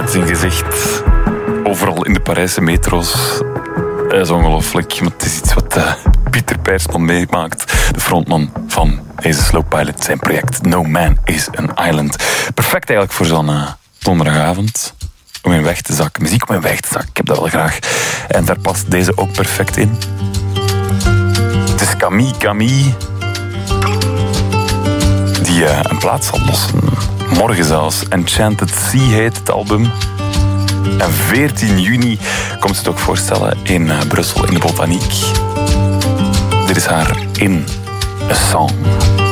dans in gezicht. Overal in de Parijse metro's. Dat is ongelooflijk, maar het is iets wat Pieter Persman meemaakt. De frontman van deze Slow Pilot, zijn project No Man is an Island. Perfect eigenlijk voor zo'n donderdagavond. Om in weg te zakken. Muziek om in weg te zakken, ik heb dat wel graag. En daar past deze ook perfect in. Het is Camille die een plaat zal lossen. Morgen zelfs. Enchanted Sea heet het album. En 14 juni komt ze het ook voorstellen in Brussel, in de Botaniek. Dit is haar In a Song.